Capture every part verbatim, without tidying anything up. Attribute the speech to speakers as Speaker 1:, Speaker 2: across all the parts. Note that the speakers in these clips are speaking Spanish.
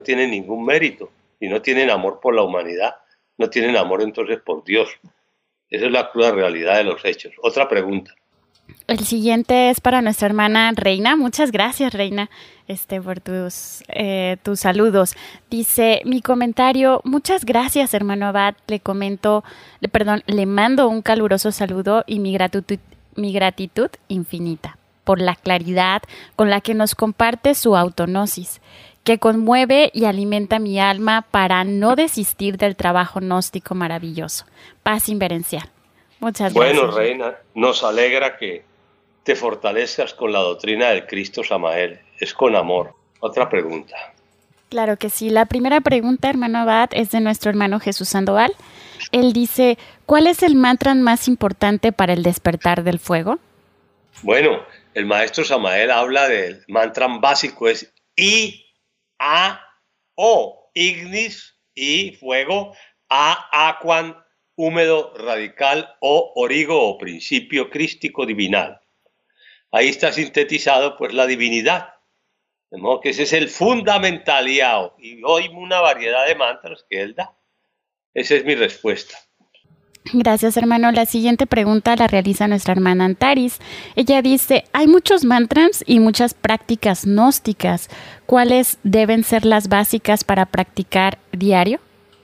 Speaker 1: tienen ningún mérito y no tienen amor por la humanidad, no tienen amor entonces por Dios. Esa es la cruda realidad de los hechos. Otra pregunta.
Speaker 2: El siguiente es para nuestra hermana Reina. Muchas gracias, Reina, este, por tus, eh, tus saludos. Dice, mi comentario, muchas gracias, hermano Abad. Le comento, le, perdón, le mando un caluroso saludo y mi gratitud, mi gratitud infinita por la claridad con la que nos comparte su autognosis, que conmueve y alimenta mi alma para no desistir del trabajo gnóstico maravilloso. Paz inverencial. Muchas
Speaker 1: bueno,
Speaker 2: gracias.
Speaker 1: Reina, nos alegra que te fortalezcas con la doctrina del Cristo Samael. Es con amor. Otra pregunta.
Speaker 2: Claro que sí. La primera pregunta, hermano Abad, es de nuestro hermano Jesús Sandoval. Él dice, ¿cuál es el mantra más importante para el despertar del fuego?
Speaker 1: Bueno, el maestro Samael habla del mantra básico, es I, A, O, ignis, y fuego, A, aquam, húmedo, radical, O, origo o principio crístico divinal. Ahí está sintetizado pues la divinidad, de modo que ese es el fundamental y hoy una variedad de mantras que él da. Esa es mi respuesta.
Speaker 2: Gracias, hermano. La siguiente pregunta la realiza nuestra hermana Antaris. Ella dice, hay muchos mantras y muchas prácticas gnósticas. ¿Cuáles deben ser las básicas para practicar diario?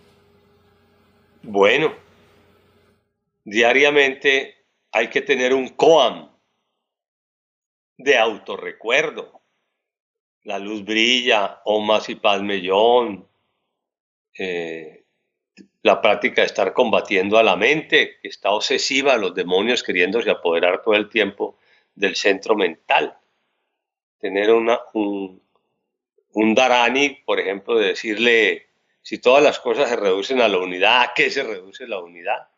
Speaker 1: Bueno, diariamente hay que tener un koan de autorrecuerdo. La luz brilla, Om Mani Padme Hum. Eh, la práctica de estar combatiendo a la mente, que está obsesiva, a los demonios queriéndose apoderar todo el tiempo del centro mental. Tener una, un, un dharani, por ejemplo, de decirle, si todas las cosas se reducen a la unidad, ¿a qué se reduce la unidad?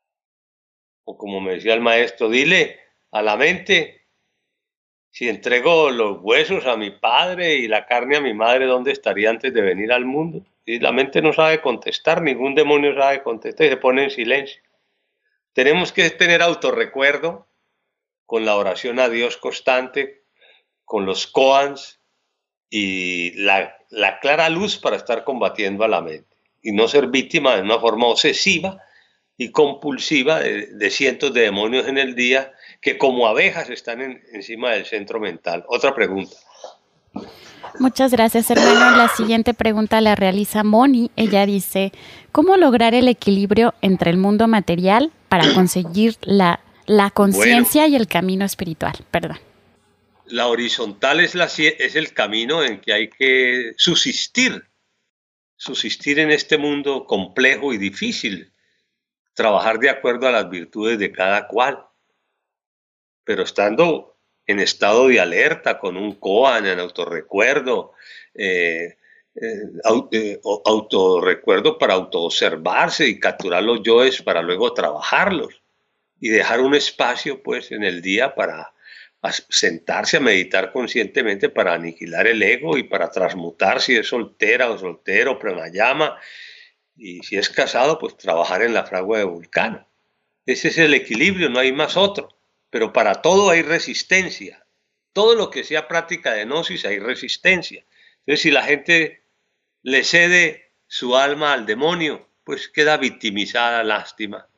Speaker 1: O como me decía el maestro, dile a la mente, si entrego los huesos a mi padre y la carne a mi madre, ¿dónde estaría antes de venir al mundo? Y la mente no sabe contestar, ningún demonio sabe contestar y se pone en silencio. Tenemos que tener autorrecuerdo con la oración a Dios constante, con los koans y la, la clara luz para estar combatiendo a la mente y no ser víctima de una forma obsesiva y compulsiva de, de cientos de demonios en el día que como abejas están en, encima del centro mental. Otra pregunta.
Speaker 2: Muchas gracias, hermano. La siguiente pregunta la realiza Moni. Ella dice, ¿cómo lograr el equilibrio entre el mundo material para conseguir la, la conciencia bueno, y el camino espiritual? Perdón.
Speaker 1: La horizontal es, la, es el camino en que hay que subsistir, subsistir en este mundo complejo y difícil, trabajar de acuerdo a las virtudes de cada cual, pero estando en estado de alerta, con un koan, en autorrecuerdo, eh, eh, autorrecuerdo para autoobservarse y capturar los yoes para luego trabajarlos y dejar un espacio pues en el día para a sentarse a meditar conscientemente para aniquilar el ego y para transmutar si es soltera o soltero, pranayama, y si es casado pues trabajar en la fragua de Vulcano. Ese es el equilibrio, no hay más otro. Pero para todo hay resistencia. Todo lo que sea práctica de gnosis hay resistencia. Entonces, si la gente le cede su alma al demonio, pues queda victimizada, lástima.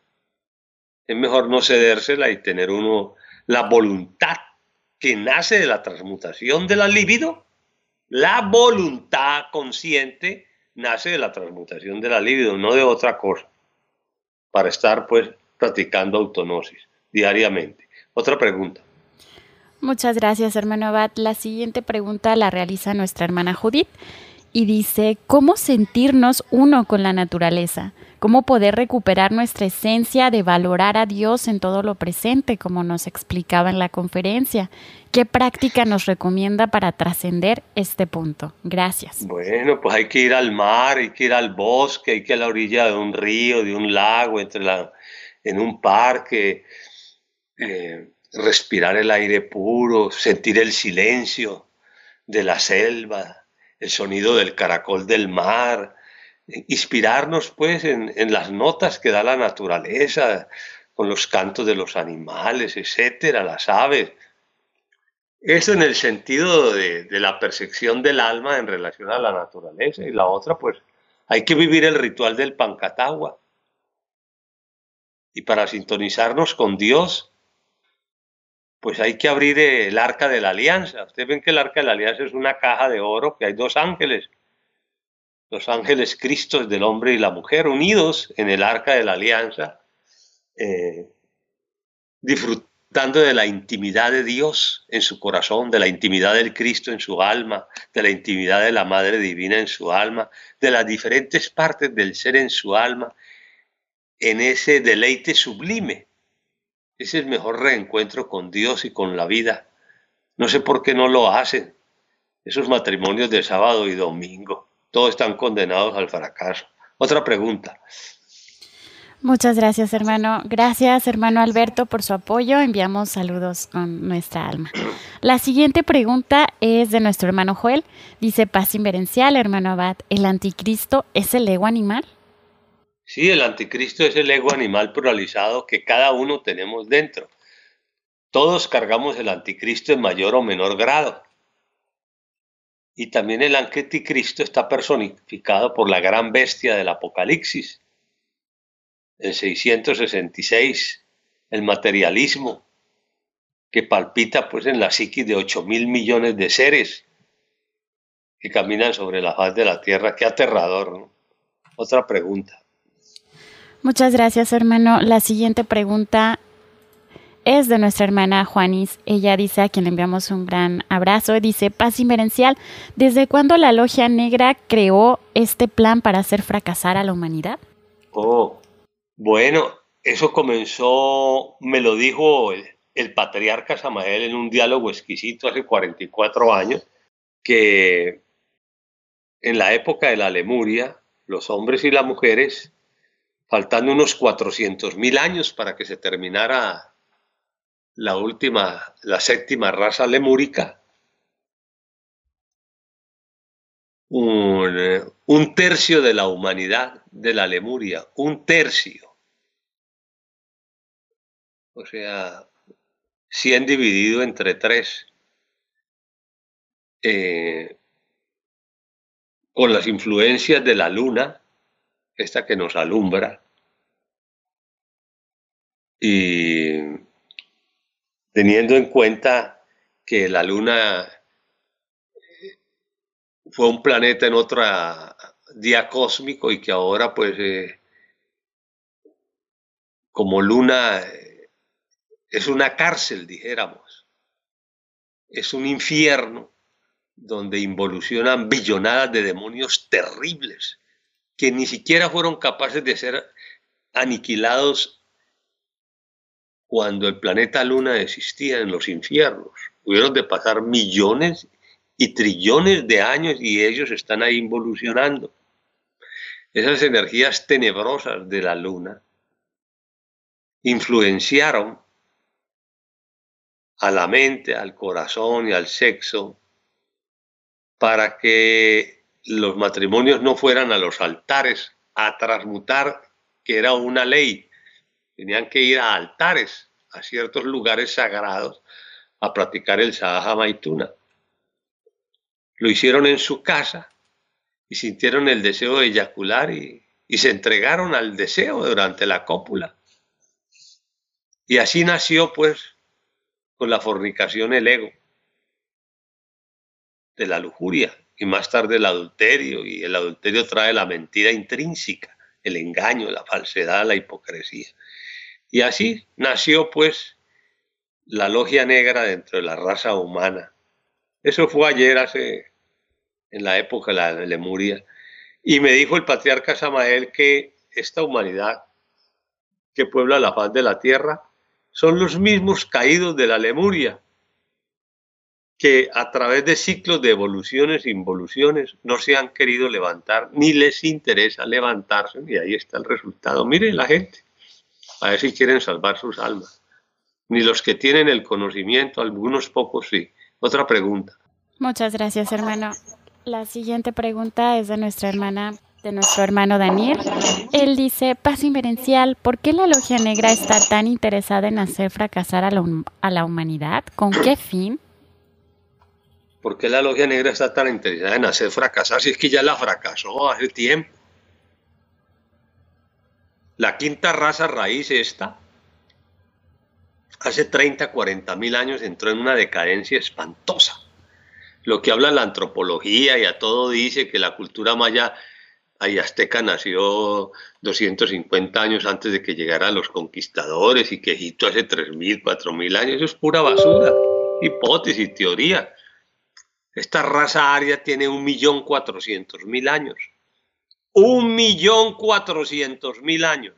Speaker 1: Es mejor no cedérsela y tener uno la voluntad que nace de la transmutación de la libido. La voluntad consciente nace de la transmutación de la libido, no de otra cosa. Para estar, pues, practicando autognosis diariamente. Otra pregunta.
Speaker 2: Muchas gracias, hermano Abad. La siguiente pregunta la realiza nuestra hermana Judith y dice, ¿cómo sentirnos uno con la naturaleza? ¿Cómo poder recuperar nuestra esencia de valorar a Dios en todo lo presente, como nos explicaba en la conferencia? ¿Qué práctica nos recomienda para trascender este punto? Gracias.
Speaker 1: Bueno, pues hay que ir al mar, hay que ir al bosque, hay que ir a la orilla de un río, de un lago, entre la, en un parque, eh, respirar el aire puro, sentir el silencio de la selva, el sonido del caracol del mar, inspirarnos pues en, en las notas que da la naturaleza, con los cantos de los animales, etcétera, las aves. Eso en el sentido de, de la percepción del alma en relación a la naturaleza. Y la otra, pues, hay que vivir el ritual del Pancatagua. Y para sintonizarnos con Dios, pues hay que abrir el arca de la alianza. Ustedes ven que el arca de la alianza es una caja de oro, que hay dos ángeles, los ángeles Cristos del hombre y la mujer, unidos en el arca de la alianza, eh, disfrutando de la intimidad de Dios en su corazón, de la intimidad del Cristo en su alma, de la intimidad de la Madre Divina en su alma, de las diferentes partes del ser en su alma, en ese deleite sublime. Es el mejor reencuentro con Dios y con la vida. No sé por qué no lo hacen. Esos matrimonios de sábado y domingo, todos están condenados al fracaso. Otra pregunta.
Speaker 2: Muchas gracias, hermano. Gracias, hermano Alberto, por su apoyo. Enviamos saludos con nuestra alma. La siguiente pregunta es de nuestro hermano Joel. Dice, paz inverencial, hermano Abad, ¿el anticristo es el ego animal?
Speaker 1: Sí, el anticristo es el ego animal pluralizado que cada uno tenemos dentro. Todos cargamos el anticristo en mayor o menor grado. Y también el anticristo está personificado por la gran bestia del Apocalipsis. En seiscientos sesenta y seis, el materialismo que palpita pues en la psiquis de ocho mil millones de seres que caminan sobre la faz de la tierra. Qué aterrador, ¿no? Otra pregunta.
Speaker 2: Muchas gracias, hermano. La siguiente pregunta es de nuestra hermana Juanis. Ella dice, a quien le enviamos un gran abrazo, dice, paz inverencial, ¿desde cuándo la Logia Negra creó este plan para hacer fracasar a la humanidad?
Speaker 1: Oh, bueno, eso comenzó, me lo dijo el, el patriarca Samael en un diálogo exquisito hace cuarenta y cuatro años, que en la época de la Lemuria, los hombres y las mujeres, faltando unos cuatrocientos mil años para que se terminara la última, la séptima raza lemúrica, un, un tercio de la humanidad de la Lemuria, un tercio. O sea, cien dividido entre tres, eh, con las influencias de la luna, esta que nos alumbra, y teniendo en cuenta que la luna fue un planeta en otro día cósmico y que ahora pues eh, como luna eh, es una cárcel, dijéramos, es un infierno donde involucionan billonadas de demonios terribles que ni siquiera fueron capaces de ser aniquilados cuando el planeta Luna existía en los infiernos. Hubieron de pasar millones y trillones de años y ellos están ahí involucionando. Esas energías tenebrosas de la Luna influenciaron a la mente, al corazón y al sexo para que los matrimonios no fueran a los altares a transmutar, que era una ley. Tenían que ir a altares, a ciertos lugares sagrados, a practicar el Sahaja Maituna. Lo hicieron en su casa y sintieron el deseo de eyacular y, y se entregaron al deseo durante la cópula. Y así nació, pues, con la fornicación el ego de la lujuria y más tarde el adulterio, y el adulterio trae la mentira intrínseca, el engaño, la falsedad, la hipocresía. Y así nació pues la Logia Negra dentro de la raza humana. Eso fue ayer, hace, en la época de la Lemuria, y me dijo el patriarca Samael que esta humanidad que puebla la faz de la tierra son los mismos caídos de la Lemuria, que a través de ciclos de evoluciones e involuciones no se han querido levantar, ni les interesa levantarse, y ahí está el resultado. Miren la gente, a ver si quieren salvar sus almas. Ni los que tienen el conocimiento, algunos pocos sí. Otra pregunta.
Speaker 2: Muchas gracias, hermano. La siguiente pregunta es de nuestra hermana, de nuestro hermano Daniel. Él dice, paz inverencial, ¿por qué la Logia Negra está tan interesada en hacer fracasar a la, a la humanidad? ¿Con qué fin?
Speaker 1: ¿Por qué la logia negra está tan interesada en hacer fracasar? Si es que ya la fracasó hace tiempo. La quinta raza raíz esta, hace treinta, cuarenta mil años entró en una decadencia espantosa. Lo que habla la antropología y a todo dice que la cultura maya y azteca nació doscientos cincuenta años antes de que llegaran los conquistadores y que Egipto hace tres mil, cuatro mil años. Eso es pura basura, hipótesis, teoría. Esta raza aria tiene un millón cuatrocientos mil años. Un millón cuatrocientos mil años.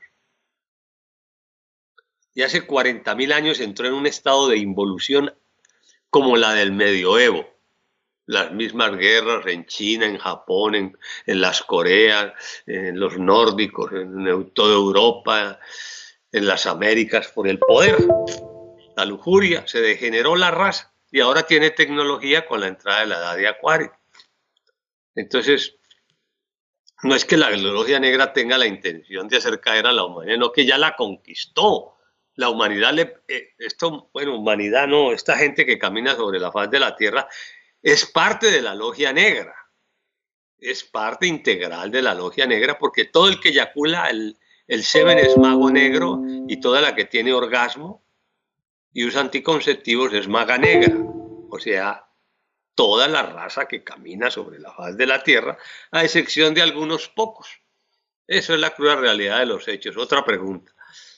Speaker 1: Y hace cuarenta mil años entró en un estado de involución como la del medioevo. Las mismas guerras en China, en Japón, en, en las Coreas, en los nórdicos, en toda Europa, en las Américas, por el poder, la lujuria, se degeneró la raza y ahora tiene tecnología con la entrada de la edad de Acuario. Entonces, no es que la logia negra tenga la intención de hacer caer a la humanidad, no, que ya la conquistó. La humanidad, le, eh, esto, bueno, humanidad no, esta gente que camina sobre la faz de la tierra es parte de la logia negra, es parte integral de la logia negra, porque todo el que eyacula el, el semen es mago negro y toda la que tiene orgasmo y usa anticonceptivos es maga negra, o sea, toda la raza que camina sobre la faz de la tierra, a excepción de algunos pocos. Eso es la cruda realidad de los hechos. Otra pregunta.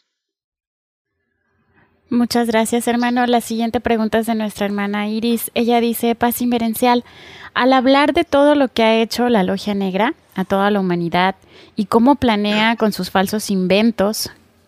Speaker 2: Muchas gracias, hermano. La siguiente pregunta es de nuestra hermana Iris. Ella dice, paz inverencial, al hablar de todo lo que ha hecho la Logia Negra a toda la humanidad y cómo planea con sus falsos inventos,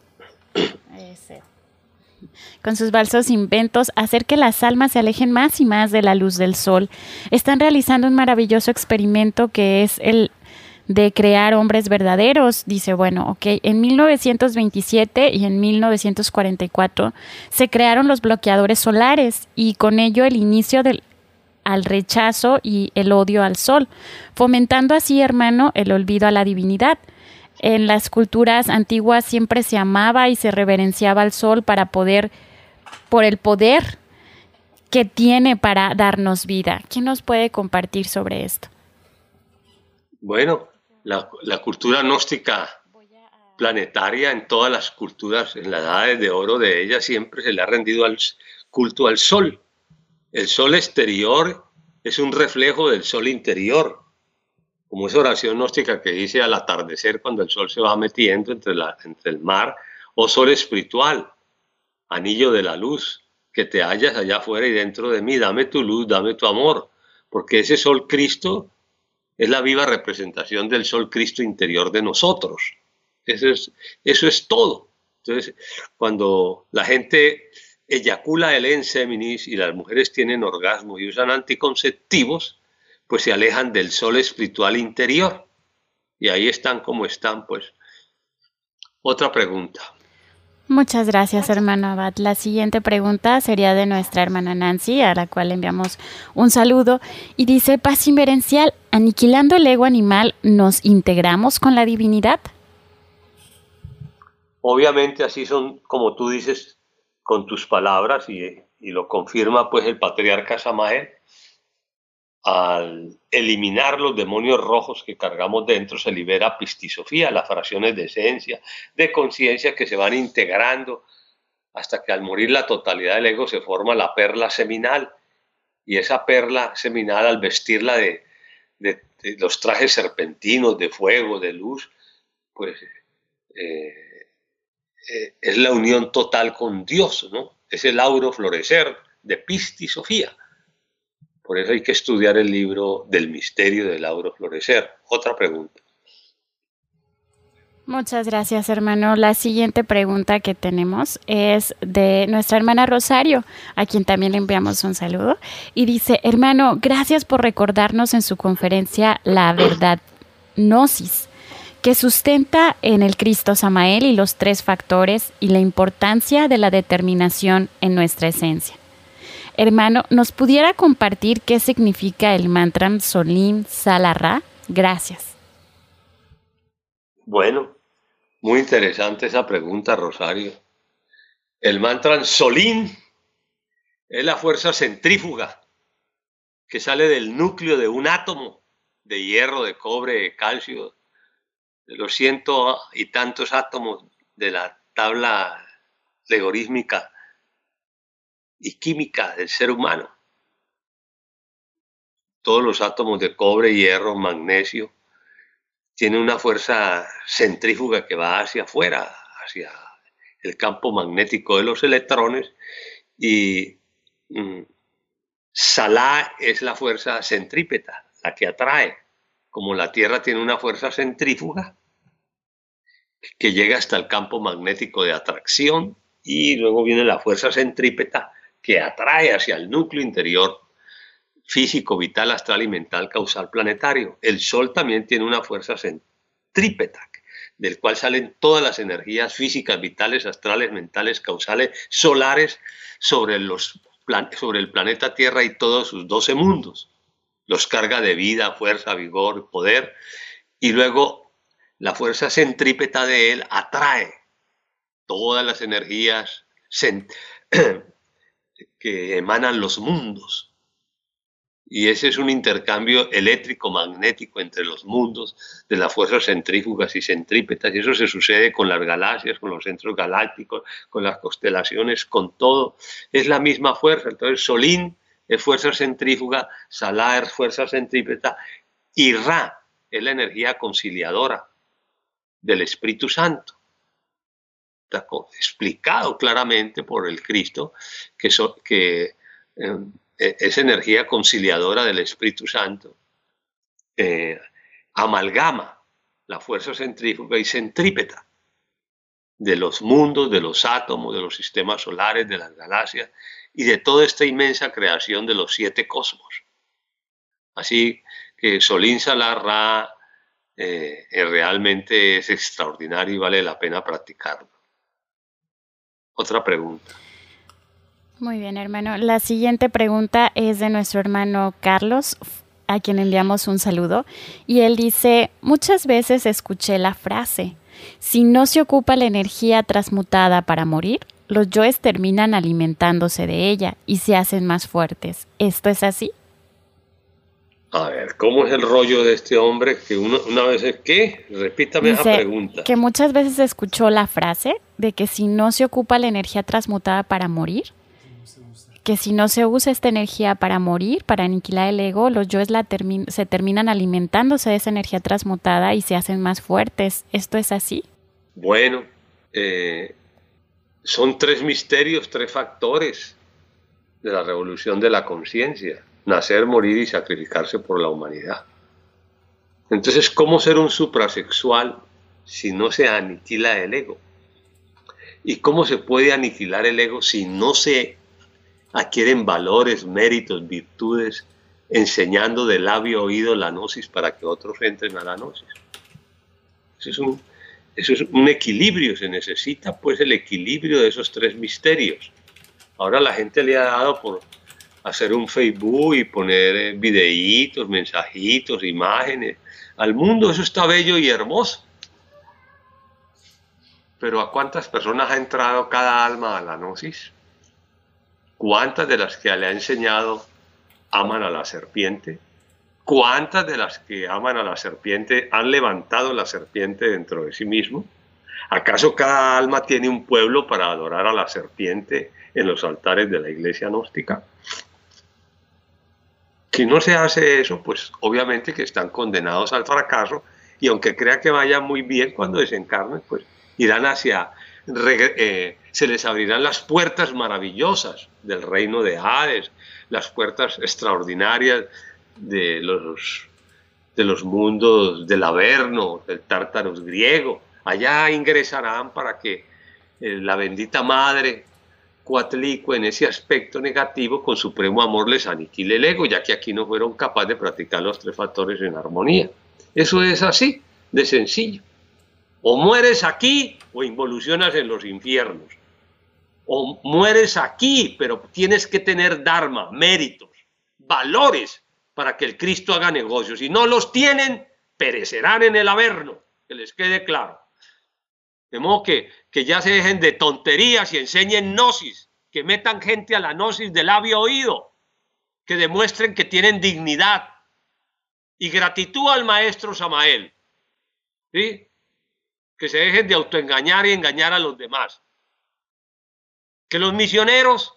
Speaker 2: con sus falsos inventos, hacer que las almas se alejen más y más de la luz del sol, están realizando un maravilloso experimento que es el de crear hombres verdaderos. Dice, bueno, ok, en mil novecientos veintisiete y en mil novecientos cuarenta y cuatro se crearon los bloqueadores solares y con ello el inicio del al rechazo y el odio al sol, fomentando así, hermano, el olvido a la divinidad. En las culturas antiguas siempre se amaba y se reverenciaba al sol para poder, por el poder que tiene para darnos vida. ¿Quién nos puede compartir sobre esto?
Speaker 1: Bueno, La, la cultura gnóstica planetaria, en todas las culturas, en las edades de oro de ella, siempre se le ha rendido al culto al sol. El sol exterior es un reflejo del sol interior, como esa oración gnóstica que dice al atardecer cuando el sol se va metiendo entre, la, entre el mar, o sol espiritual, anillo de la luz, que te hallas allá afuera y dentro de mí, dame tu luz, dame tu amor, porque ese sol Cristo es la viva representación del sol Cristo interior de nosotros. Eso es, eso es todo. Entonces, cuando la gente eyacula el enseminis y las mujeres tienen orgasmo y usan anticonceptivos, pues se alejan del sol espiritual interior. Y ahí están como están, pues. Otra pregunta.
Speaker 2: Muchas gracias, hermano Abad. La siguiente pregunta sería de nuestra hermana Nancy, a la cual enviamos un saludo. Y dice, paz inverencial, aniquilando el ego animal, ¿nos integramos con la divinidad?
Speaker 1: Obviamente así son, como tú dices, con tus palabras, y, y lo confirma pues el patriarca Samael. Al eliminar los demonios rojos que cargamos dentro, se libera pistisofía, las fracciones de esencia, de conciencia que se van integrando hasta que al morir la totalidad del ego se forma la perla seminal. Y esa perla seminal, al vestirla de, de, de los trajes serpentinos, de fuego, de luz, pues eh, eh, es la unión total con Dios, ¿no? Es el auro florecer de pistisofía. Por eso hay que estudiar el libro del misterio del auro florecer. Otra pregunta.
Speaker 2: Muchas gracias, hermano. La siguiente pregunta que tenemos es de nuestra hermana Rosario, a quien también le enviamos un saludo. Y dice, hermano, gracias por recordarnos en su conferencia la verdad gnosis, que sustenta en el Cristo Samael y los tres factores y la importancia de la determinación en nuestra esencia. Hermano, ¿nos pudiera compartir qué significa el mantra Solim Salarra? Gracias.
Speaker 1: Bueno, muy interesante esa pregunta, Rosario. El mantra Solim es la fuerza centrífuga que sale del núcleo de un átomo de hierro, de cobre, de calcio, de los ciento y tantos átomos de la tabla logarítmica y química del ser humano. Todos los átomos de cobre, hierro, magnesio, tienen una fuerza centrífuga que va hacia afuera, hacia el campo magnético de los electrones, y mm, Salá es la fuerza centrípeta, la que atrae. Como la Tierra tiene una fuerza centrífuga que llega hasta el campo magnético de atracción, y luego viene la fuerza centrípeta que atrae hacia el núcleo interior físico, vital, astral y mental causal planetario. El Sol también tiene una fuerza centrípeta, del cual salen todas las energías físicas, vitales, astrales, mentales, causales, solares sobre, los, sobre el planeta Tierra y todos sus doce mundos. Los carga de vida, fuerza, vigor, poder, y luego la fuerza centrípeta de él atrae todas las energías que emanan los mundos. Y ese es un intercambio eléctrico-magnético entre los mundos de las fuerzas centrífugas y centrípetas. Y eso se sucede con las galaxias, con los centros galácticos, con las constelaciones, con todo. Es la misma fuerza. Entonces, Solín es fuerza centrífuga, Salá es fuerza centrípeta, y Ra es la energía conciliadora del Espíritu Santo. Está explicado claramente por el Cristo que, so, que eh, esa energía conciliadora del Espíritu Santo eh, amalgama la fuerza centrífuga y centrípeta de los mundos, de los átomos, de los sistemas solares, de las galaxias y de toda esta inmensa creación de los siete cosmos. Así que Solín Salá Ra eh, realmente es extraordinario y vale la pena practicarlo. Otra pregunta.
Speaker 2: Muy bien, hermano. La siguiente pregunta es de nuestro hermano Carlos, a quien enviamos un saludo. Y él dice, muchas veces escuché la frase, si no se ocupa la energía transmutada para morir, los yoes terminan alimentándose de ella y se hacen más fuertes. ¿Esto es así?
Speaker 1: A ver, ¿cómo es el rollo de este hombre? Que uno, una vez es ¿qué? Repítame
Speaker 2: Dice
Speaker 1: esa pregunta.
Speaker 2: Que muchas veces escuchó la frase de que si no se ocupa la energía transmutada para morir, que si no se usa esta energía para morir, para aniquilar el ego, los yoes la termi- se terminan alimentándose de esa energía transmutada y se hacen más fuertes. ¿Esto es así?
Speaker 1: Bueno, eh, son tres misterios, tres factores de la revolución de la conciencia: nacer, morir y sacrificarse por la humanidad. Entonces, ¿cómo ser un suprasexual si no se aniquila el ego? ¿Y cómo se puede aniquilar el ego si no se adquieren valores, méritos, virtudes, enseñando de labio a oído la gnosis para que otros entren a la gnosis? Eso es un, eso es un equilibrio, se necesita pues el equilibrio de esos tres misterios. Ahora la gente le ha dado por hacer un Facebook y poner videitos, mensajitos, imágenes. Al mundo eso está bello y hermoso. Pero ¿a cuántas personas ha entrado cada alma a la gnosis? ¿Cuántas de las que le ha enseñado aman a la serpiente? ¿Cuántas de las que aman a la serpiente han levantado la serpiente dentro de sí mismo? ¿Acaso cada alma tiene un pueblo para adorar a la serpiente en los altares de la iglesia gnóstica? Si no se hace eso, pues obviamente que están condenados al fracaso, y aunque crea que vaya muy bien cuando desencarnen, pues irán hacia, eh, se les abrirán las puertas maravillosas del reino de Hades, las puertas extraordinarias de los, de los mundos del Averno, del Tártaros griego. Allá ingresarán para que eh, la bendita madre Coatlicue, en ese aspecto negativo, con supremo amor les aniquile el ego, ya que aquí no fueron capaces de practicar los tres factores en armonía. Eso es así, de sencillo. O mueres aquí o involucionas en los infiernos. O mueres aquí, pero tienes que tener dharma, méritos, valores para que el Cristo haga negocios. Si no los tienen, perecerán en el Averno, que les quede claro. De modo que, que ya se dejen de tonterías y enseñen gnosis, que metan gente a la gnosis de labio a oído. que demuestren que tienen dignidad y gratitud al maestro Samael, ¿sí? Que se dejen de autoengañar y engañar a los demás. Que los misioneros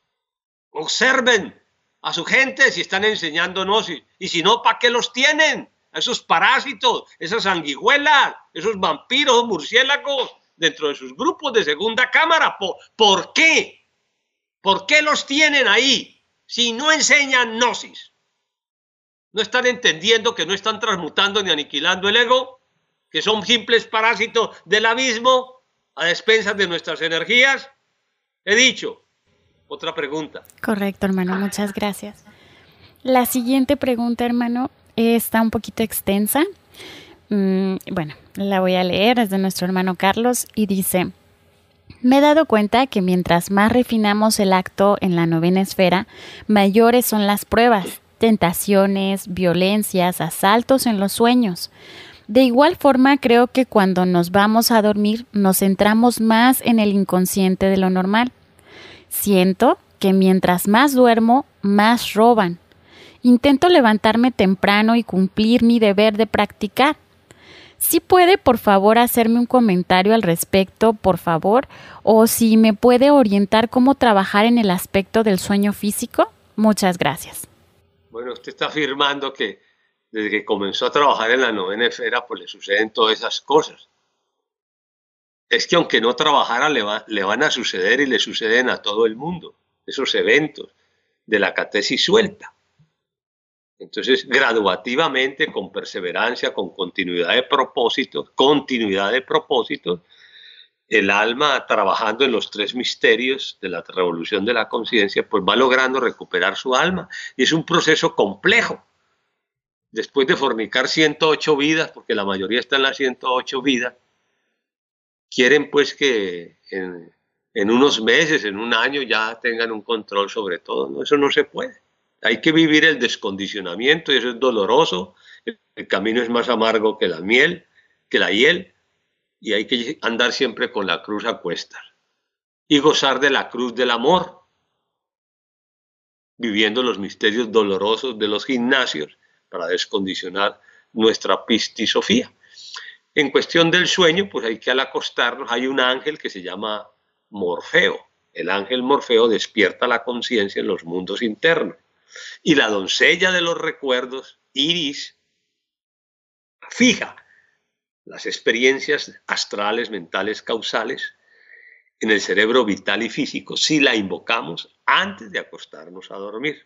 Speaker 1: observen a su gente si están enseñándonos y, y si no, ¿para qué los tienen? A esos parásitos, esas sanguijuelas, esos vampiros, murciélagos dentro de sus grupos de segunda cámara. ¿Por, ¿por qué? ¿Por qué los tienen ahí si no enseñan gnosis? ¿No están entendiendo que no están transmutando ni aniquilando el ego? ¿Que son simples parásitos del abismo a despensas de nuestras energías? He dicho. Otra pregunta.
Speaker 2: Correcto, hermano, muchas gracias. La siguiente pregunta, hermano, está un poquito extensa. Mm, bueno, la voy a leer, es de nuestro hermano Carlos y dice: me he dado cuenta que mientras más refinamos el acto en la novena esfera, mayores son las pruebas, tentaciones, violencias, asaltos en los sueños. De igual forma, creo que cuando nos vamos a dormir nos centramos más en el inconsciente de lo normal. Siento que mientras más duermo, más roban. Intento levantarme temprano y cumplir mi deber de practicar. ¿Sí puede, por favor, hacerme un comentario al respecto, por favor? O si me puede orientar cómo trabajar en el aspecto del sueño físico. Muchas gracias.
Speaker 1: Bueno, usted está afirmando que desde que comenzó a trabajar en la novena esfera, pues le suceden todas esas cosas. Es que aunque no trabajara, le, va, le van a suceder y le suceden a todo el mundo esos eventos de la catesis suelta. Entonces, graduativamente, con perseverancia, con continuidad de propósitos, continuidad de propósitos, el alma trabajando en los tres misterios de la revolución de la conciencia, pues va logrando recuperar su alma. Y es un proceso complejo. Después de fornicar ciento ocho vidas, porque la mayoría está en las ciento ocho vidas, quieren pues que en, en unos meses, en un año ya tengan un control sobre todo. No, eso no se puede. Hay que vivir el descondicionamiento y eso es doloroso. El, el camino es más amargo que la miel, que la hiel, y hay que andar siempre con la cruz a cuestas y gozar de la cruz del amor, viviendo los misterios dolorosos de los gimnasios para descondicionar nuestra pistisofía. En cuestión del sueño, pues hay que al acostarnos, hay un ángel que se llama Morfeo. El ángel Morfeo despierta la conciencia en los mundos internos. Y la doncella de los recuerdos, Iris, fija las experiencias astrales, mentales, causales en el cerebro vital y físico si la invocamos antes de acostarnos a dormir.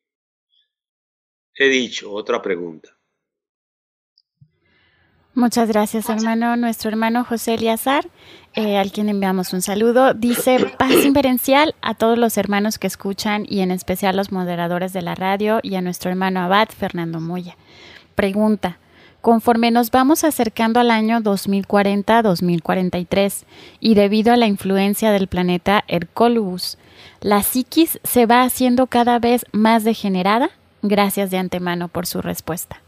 Speaker 1: He dicho, otra pregunta.
Speaker 2: Muchas gracias, hermano. Nuestro hermano José Eliazar, eh, al quien enviamos un saludo, dice: paz inverencial a todos los hermanos que escuchan y en especial los moderadores de la radio y a nuestro hermano Abad, Fernando Moya. Pregunta: conforme nos vamos acercando al año dos mil cuarenta a dos mil cuarenta y tres y debido a la influencia del planeta Hercólubus, ¿la psiquis se va haciendo cada vez más degenerada? Gracias de antemano por su respuesta.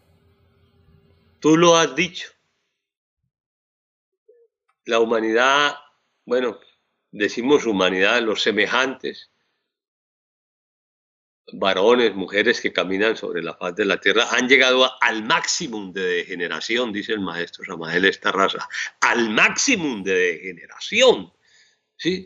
Speaker 1: Tú lo has dicho. La humanidad, bueno, decimos humanidad, los semejantes, varones, mujeres que caminan sobre la faz de la tierra, han llegado a, al máximo de degeneración, dice el maestro Samael, esta raza, al máximo de degeneración, ¿sí?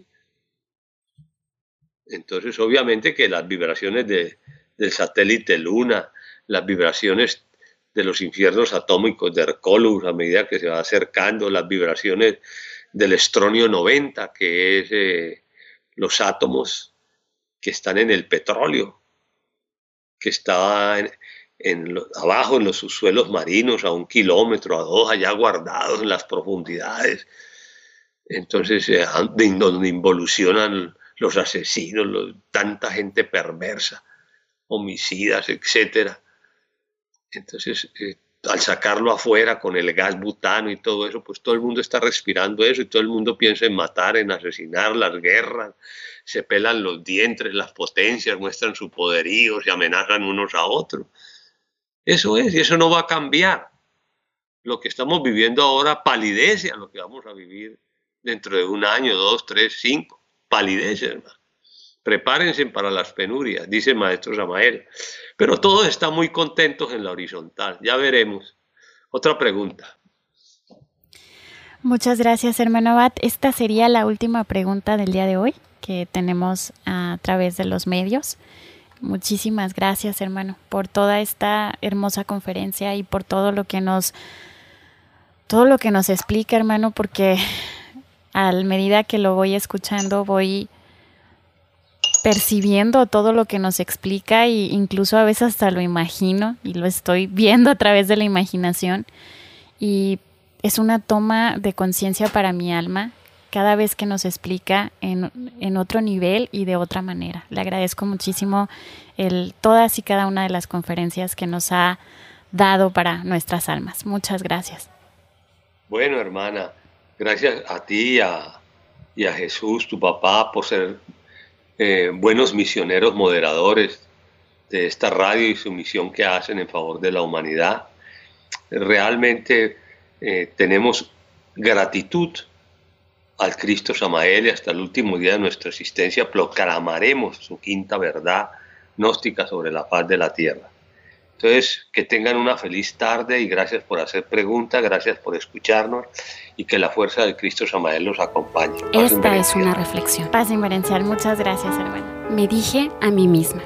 Speaker 1: Entonces, obviamente que las vibraciones de, del satélite Luna, las vibraciones de los infiernos atómicos de Hercólubus a medida que se va acercando, las vibraciones del estronio noventa, que es eh, los átomos que están en el petróleo, que está en, en lo, abajo en los subsuelos marinos, a un kilómetro, a dos, allá guardados en las profundidades. Entonces, eh, donde involucionan los asesinos, los, tanta gente perversa, homicidas, etcétera. Entonces, eh, al sacarlo afuera con el gas butano y todo eso, pues todo el mundo está respirando eso y todo el mundo piensa en matar, en asesinar, las guerras, se pelan los dientes, las potencias muestran su poderío, se amenazan unos a otros. Eso es, y eso no va a cambiar. Lo que estamos viviendo ahora palidece a lo que vamos a vivir dentro de un año, dos, tres, cinco. Palidece, hermano. Prepárense para las penurias, dice el maestro Samael. Pero todos están muy contentos en la horizontal. Ya veremos. Otra pregunta.
Speaker 2: Muchas gracias, hermano Abad. Esta sería la última pregunta del día de hoy que tenemos a través de los medios. Muchísimas gracias, hermano, por toda esta hermosa conferencia y por todo lo que nos, todo lo que nos explica, hermano, porque a medida que lo voy escuchando voy percibiendo todo lo que nos explica e incluso a veces hasta lo imagino y lo estoy viendo a través de la imaginación, y es una toma de conciencia para mi alma cada vez que nos explica en, en otro nivel y de otra manera. Le agradezco muchísimo el, todas y cada una de las conferencias que nos ha dado para nuestras almas. Muchas gracias.
Speaker 1: Bueno, hermana, gracias a ti y a, y a Jesús, tu papá, por ser eh, buenos misioneros moderadores de esta radio y su misión que hacen en favor de la humanidad. Realmente eh, tenemos gratitud al Cristo Samael y hasta el último día de nuestra existencia proclamaremos su quinta verdad gnóstica sobre la paz de la tierra. Entonces, que tengan una feliz tarde y gracias por hacer preguntas, gracias por escucharnos y que la fuerza del Cristo Samael los acompañe.
Speaker 3: Paz Esta es una reflexión.
Speaker 2: Paz inverencial. Muchas gracias, hermano.
Speaker 3: Me dije a mí misma.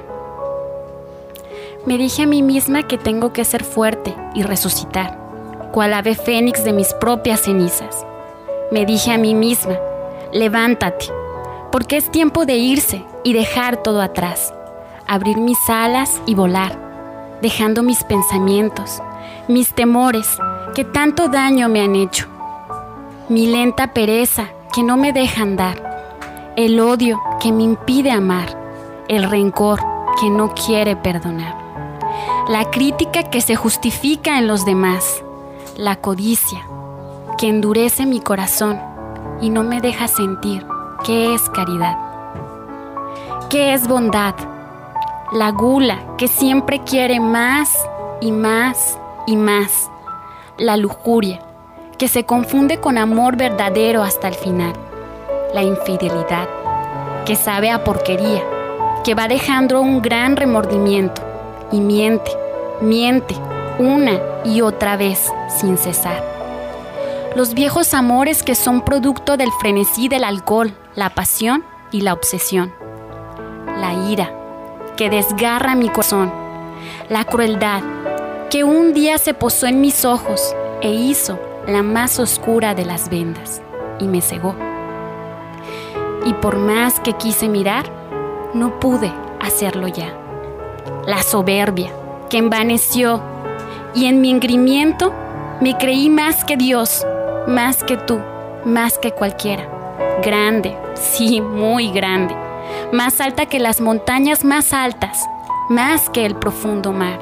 Speaker 3: Me dije a mí misma que tengo que ser fuerte y resucitar, cual ave fénix de mis propias cenizas. Me dije a mí misma, levántate, porque es tiempo de irse y dejar todo atrás, abrir mis alas y volar, dejando mis pensamientos, mis temores que tanto daño me han hecho, mi lenta pereza que no me deja andar, el odio que me impide amar, el rencor que no quiere perdonar, la crítica que se justifica en los demás, la codicia que endurece mi corazón y no me deja sentir qué es caridad, qué es bondad, la gula que siempre quiere más y más y más, la lujuria que se confunde con amor verdadero hasta el final, la infidelidad que sabe a porquería, que va dejando un gran remordimiento y miente, miente una y otra vez sin cesar. Los viejos amores que son producto del frenesí del alcohol, la pasión y la obsesión. La ira que desgarra mi corazón. La crueldad que un día se posó en mis ojos e hizo la más oscura de las vendas y me cegó. Y por más que quise mirar, no pude hacerlo ya. La soberbia que envaneció y en mi engrimiento me creí más que Dios, más que tú, más que cualquiera. Grande, sí, muy grande. Más alta que las montañas más altas, más que el profundo mar.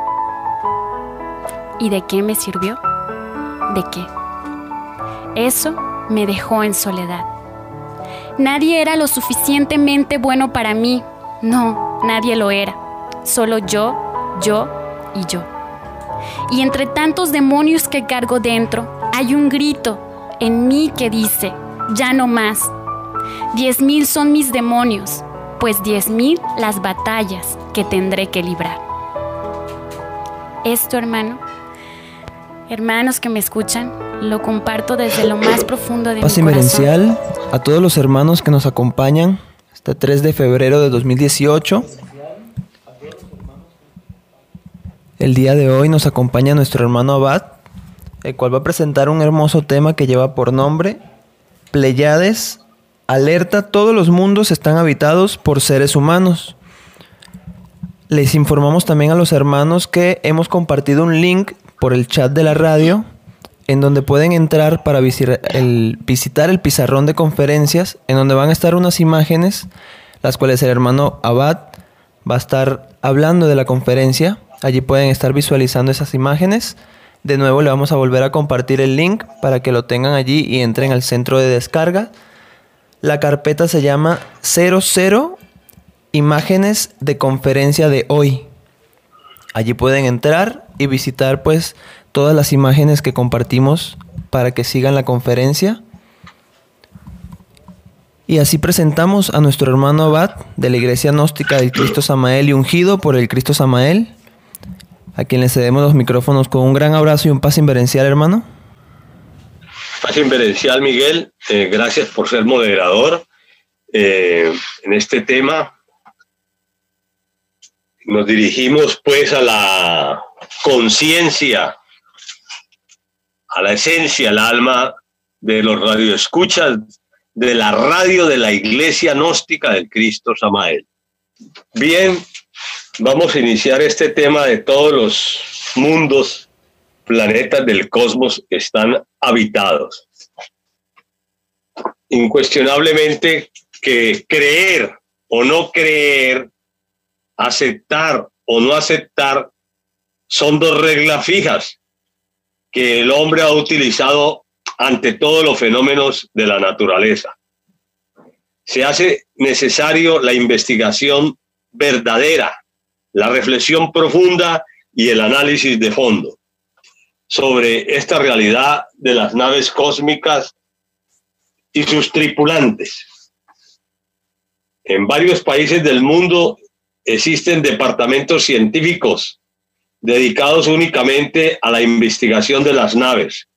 Speaker 3: ¿Y de qué me sirvió? ¿De qué? Eso me dejó en soledad. Nadie era lo suficientemente bueno para mí. No, nadie lo era. Solo yo, yo y yo. Y entre tantos demonios que cargo dentro, hay un grito en mí que dice, ya no más. Diez mil son mis demonios, pues diez mil las batallas que tendré que librar. Esto, hermano, hermanos que me escuchan, lo comparto desde lo más profundo de mi corazón.
Speaker 4: Paz inverencial a todos los hermanos que nos acompañan este tres de febrero de dos mil dieciocho. El día de hoy nos acompaña nuestro hermano Abad, el cual va a presentar un hermoso tema que lleva por nombre Pleiades, alerta, todos los mundos están habitados por seres humanos. Les informamos también a los hermanos que hemos compartido un link por el chat de la radio en donde pueden entrar para visitar el, visitar el pizarrón de conferencias, en donde van a estar unas imágenes, las cuales el hermano Abad va a estar hablando de la conferencia. Allí pueden estar visualizando esas imágenes. De nuevo le vamos a volver a compartir el link para que lo tengan allí y entren al centro de descarga. La carpeta se llama cero cero Imágenes de conferencia de hoy. Allí pueden entrar y visitar pues todas las imágenes que compartimos para que sigan la conferencia. Y así presentamos a nuestro hermano Abad de la Iglesia Gnóstica del Cristo Samael y ungido por el Cristo Samael, a quien le cedemos los micrófonos con un gran abrazo y un paz inverencial, hermano.
Speaker 1: Paz inverencial, Miguel. Eh, gracias por ser moderador eh, en este tema. Nos dirigimos pues a la conciencia, a la esencia, al alma de los radioescuchas de la radio de la Iglesia Gnóstica del Cristo Samael. Bien, vamos a iniciar este tema de todos los mundos, planetas del cosmos que están habitados. Incuestionablemente que creer o no creer, aceptar o no aceptar, son dos reglas fijas que el hombre ha utilizado ante todos los fenómenos de la naturaleza. Se hace necesario la investigación verdadera, la reflexión profunda y el análisis de fondo sobre esta realidad de las naves cósmicas y sus tripulantes. En varios países del mundo existen departamentos científicos dedicados únicamente a la investigación de las naves.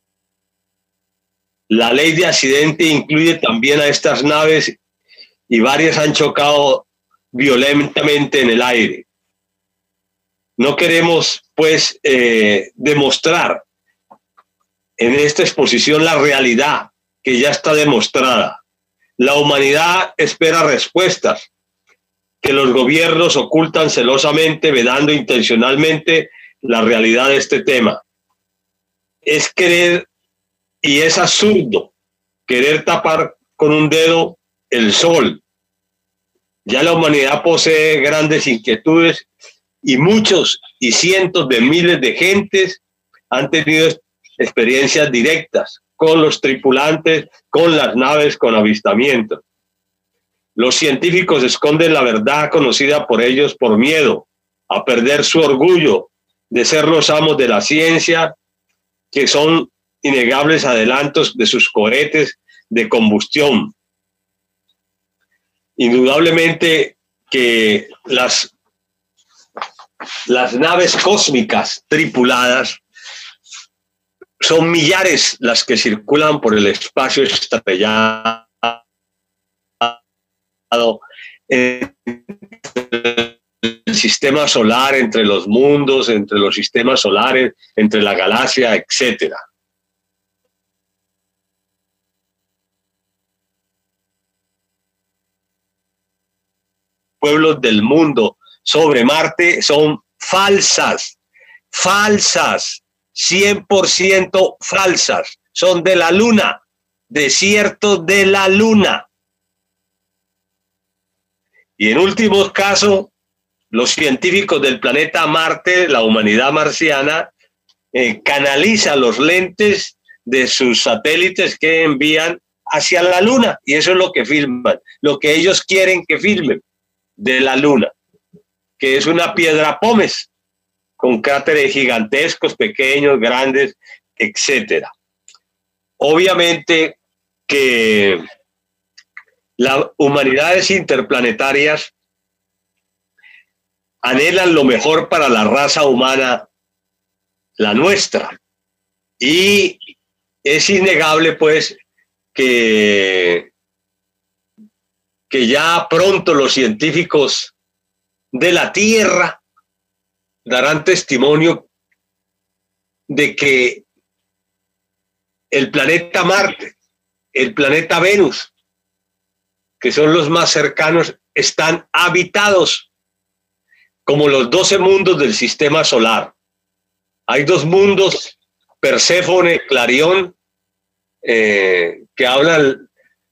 Speaker 1: La ley de accidente incluye también a estas naves y varias han chocado violentamente en el aire. No queremos, pues, eh, demostrar en esta exposición la realidad que ya está demostrada. La humanidad espera respuestas que los gobiernos ocultan celosamente, vedando intencionalmente la realidad de este tema. Es querer, y es absurdo, querer tapar con un dedo el sol. Ya la humanidad posee grandes inquietudes y muchos y cientos de miles de gentes han tenido experiencias directas con los tripulantes, con las naves, con avistamientos. Los científicos esconden la verdad conocida por ellos por miedo a perder su orgullo de ser los amos de la ciencia, que son innegables adelantos de sus cohetes de combustión. Indudablemente que las, las naves cósmicas tripuladas son millares las que circulan por el espacio estrellado en el sistema solar, entre los mundos, entre los sistemas solares, entre la galaxia, etcétera. Pueblos del mundo sobre Marte son falsas, falsas, cien por ciento falsas, son de la Luna, desierto de la Luna. Y en último caso, los científicos del planeta Marte, la humanidad marciana, eh, canaliza los lentes de sus satélites que envían hacia la Luna, y eso es lo que filman, lo que ellos quieren que filmen de la Luna, que es una piedra pómez, con cráteres gigantescos, pequeños, grandes, etcétera. Obviamente que las humanidades interplanetarias anhelan lo mejor para la raza humana, la nuestra. Y es innegable, pues, que, que ya pronto los científicos de la Tierra darán testimonio de que el planeta Marte, el planeta Venus, que son los más cercanos, están habitados como los doce mundos del sistema solar. Hay dos mundos, Perséfone, Clarión, eh, que hablan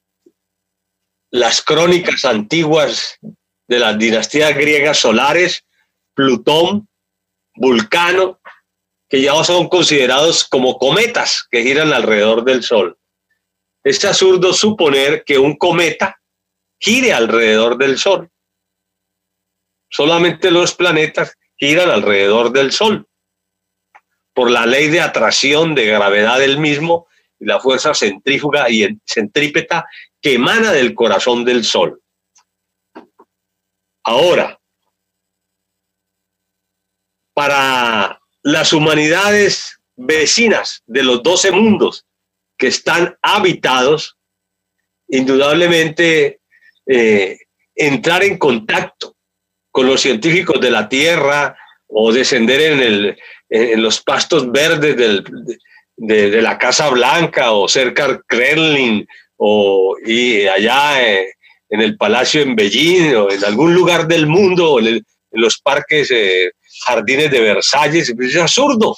Speaker 1: las crónicas antiguas de las dinastías griegas solares, Plutón, Vulcano, que ya son considerados como cometas que giran alrededor del Sol. Es absurdo suponer que un cometa gire alrededor del Sol. Solamente los planetas giran alrededor del Sol por la ley de atracción, de gravedad del mismo, y la fuerza centrífuga y centrípeta que emana del corazón del Sol. Ahora, para las humanidades vecinas de los doce mundos que están habitados, indudablemente eh, entrar en contacto con los científicos de la Tierra o descender en, el, en los pastos verdes del, de, de la Casa Blanca o cerca del Kremlin o y allá eh, en el Palacio en Beijing o en algún lugar del mundo, en, el, en los parques, eh, jardines de Versalles, es absurdo.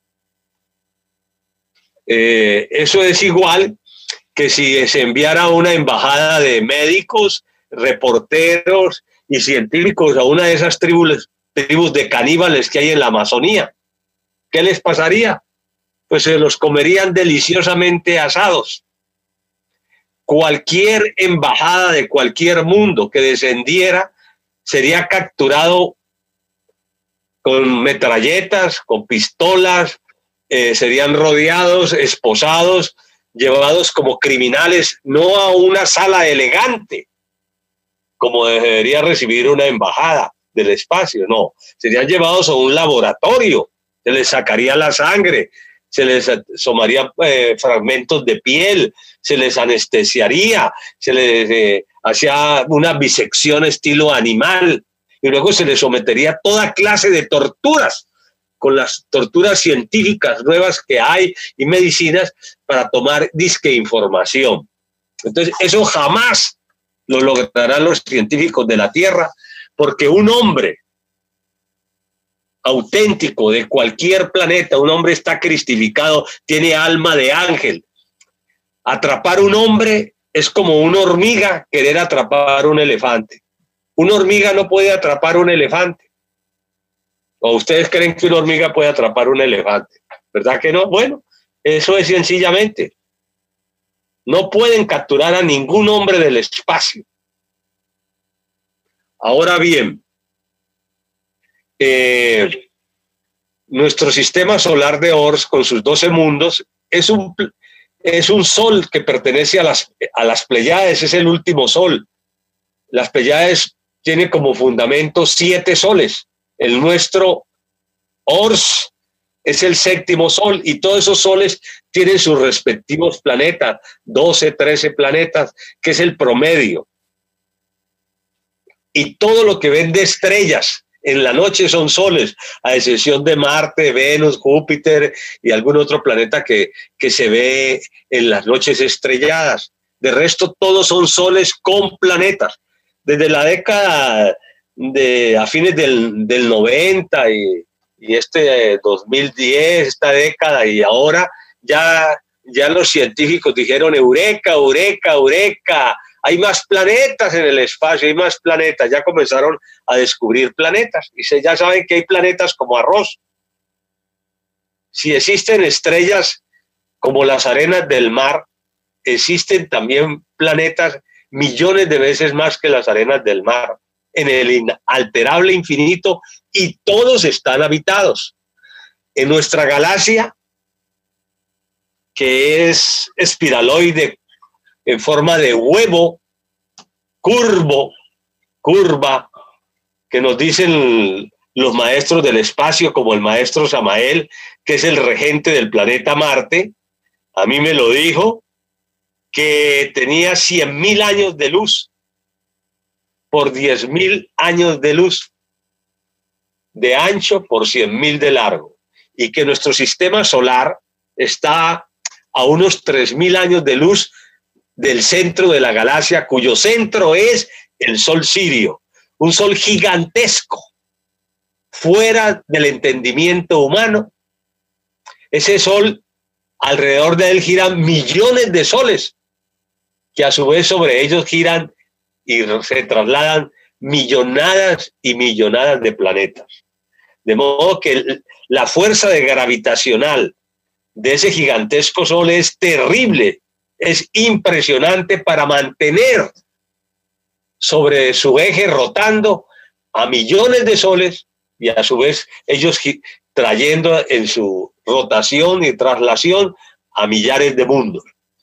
Speaker 1: Eh, eso es igual que si se enviara una embajada de médicos, reporteros y científicos a una de esas tribus, tribus de caníbales que hay en la Amazonía. ¿Qué les pasaría? Pues se los comerían deliciosamente asados. Cualquier embajada de cualquier mundo que descendiera sería capturado con metralletas, con pistolas, eh, serían rodeados, esposados, llevados como criminales, no a una sala elegante, como debería recibir una embajada del espacio, no, serían llevados a un laboratorio, se les sacaría la sangre, se les asomarían eh, fragmentos de piel, se les anestesiaría, se les eh, hacía una bisección estilo animal y luego se les sometería a toda clase de torturas, con las torturas científicas nuevas que hay y medicinas para tomar disque información. Entonces, eso jamás lo lograrán los científicos de la Tierra, porque un hombre auténtico de cualquier planeta, un hombre está cristificado, tiene alma de ángel. Atrapar un hombre es como una hormiga querer atrapar un elefante. Una hormiga no puede atrapar un elefante. ¿O ustedes creen que una hormiga puede atrapar un elefante? ¿Verdad que no? Bueno, eso es sencillamente. No pueden capturar a ningún hombre del espacio. Ahora bien, eh, nuestro sistema solar de Ors, con sus doce mundos, es un, es un sol que pertenece a las, a las Pleiades, es el último sol. Las Pleiades tienen como fundamento siete soles. El nuestro Ors es el séptimo sol y todos esos soles tienen sus respectivos planetas, doce, trece planetas, que es el promedio. Y todo lo que ven de estrellas en la noche son soles, a excepción de Marte, Venus, Júpiter y algún otro planeta que, que se ve en las noches estrelladas. De resto, todos son soles con planetas. Desde la década de a fines del, del noventa y, y este eh, dos mil diez, esta década y ahora ya, ya los científicos dijeron eureka, eureka, eureka, hay más planetas en el espacio, hay más planetas, ya comenzaron a descubrir planetas y se, ya saben que hay planetas como arroz. Si existen estrellas como las arenas del mar, existen también planetas millones de veces más que las arenas del mar, en el inalterable infinito, y todos están habitados. En nuestra galaxia, que es espiraloide, en forma de huevo, curvo, curva, que nos dicen los maestros del espacio, como el maestro Samael, que es el regente del planeta Marte, a mí me lo dijo, que tenía cien mil años de luz por diez mil años de luz de ancho por cien mil de largo, y que nuestro sistema solar está a unos tres mil años de luz del centro de la galaxia, cuyo centro es el Sol Sirio, un sol gigantesco, fuera del entendimiento humano. Ese sol, alrededor de él giran millones de soles, que a su vez sobre ellos giran y se trasladan millonadas y millonadas de planetas. De modo que la fuerza de gravitacional de ese gigantesco sol es terrible, es impresionante para mantener sobre su eje rotando a millones de soles y a su vez ellos trayendo en su rotación y traslación a millares de mundos.